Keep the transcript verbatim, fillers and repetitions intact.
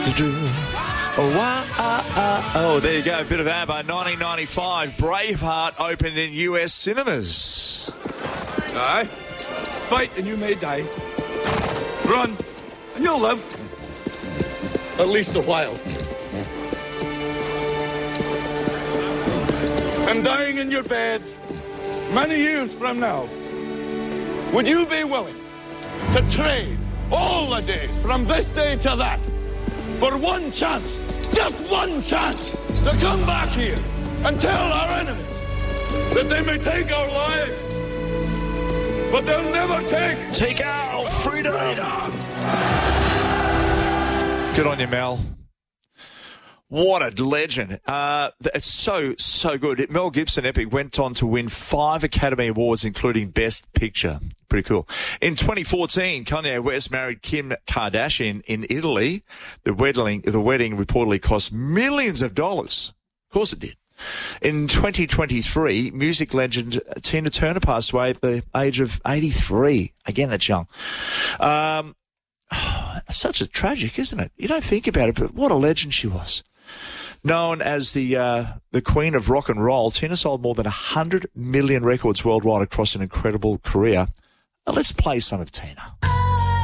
Oh, ah, ah, ah. Oh, there you go. A bit of ABBA. nineteen ninety-five, Braveheart opened in U S cinemas. Aye. Fight and you may die. Run and you'll live. At least a while. And dying in your beds many years from now, would you be willing to trade all the days from this day to that for one chance, just one chance, to come back here and tell our enemies that they may take our lives, but they'll never take... Take our freedom! freedom. Good on you, Mel. What a legend. Uh, it's so, so good. Mel Gibson epic went on to win five Academy Awards, including Best Picture. Pretty cool. In twenty fourteen, Kanye West married Kim Kardashian in Italy. The wedding, the wedding reportedly cost millions of dollars. Of course it did. In twenty twenty-three, music legend Tina Turner passed away at the age of eighty-three. Again, that's young. Um, oh, such a tragic, isn't it? You don't think about it, but what a legend she was. Known as the uh, the Queen of Rock and Roll, Tina sold more than one hundred million records worldwide across an incredible career. Now let's play some of Tina.